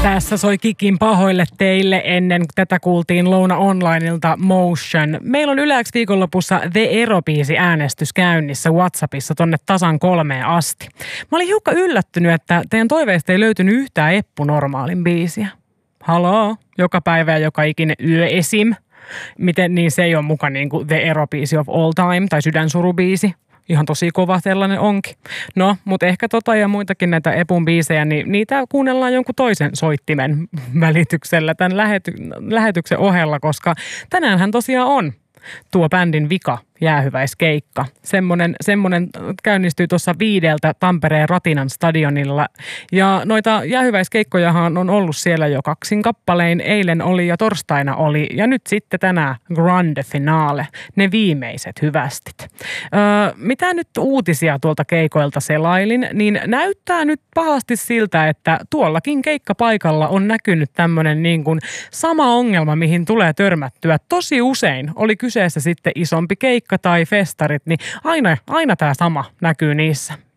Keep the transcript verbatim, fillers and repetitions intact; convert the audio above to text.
Tässä soi Kikin pahoille teille ennen tätä kuultiin Louna Onlineilta Motion. Meillä on Yle X viikonlopussa The Ero-biisi äänestys käynnissä WhatsAppissa tonne tasan kolmeen asti. Mä olin hiukan yllättynyt, että teidän toiveista ei löytynyt yhtään Eppu Normaalin biisiä. Haloo, joka päivä ja joka ikinen yö esim. Miten niin se ei ole mukaan niin kuin The Ero-biisi of all time tai Sydänsurubiisi. Ihan tosi kova sellainen onkin. No, mutta ehkä tota ja muitakin näitä Epun biisejä, niin niitä kuunnellaan jonkun toisen soittimen välityksellä tämän lähety- lähetyksen ohella, koska tänäänhän tosiaan on tuo bändin vika jäähyväiskeikka. Semmoinen, semmoinen käynnistyy tuossa viideltä Tampereen Ratinan stadionilla. Ja noita jäähyväiskeikkojahan on ollut siellä jo kaksin kappalein. Eilen oli ja torstaina oli. Ja nyt sitten tänään grande finale. Ne viimeiset hyvästit. Öö, mitä nyt uutisia tuolta keikoilta selailin, niin näyttää nyt pahasti siltä, että tuollakin keikkapaikalla on näkynyt tämmöinen niin kuin sama ongelma, mihin tulee törmättyä. Tosi usein oli kyseessä sitten isompi keikka tai festarit, niin aina, aina tämä sama näkyy niissä.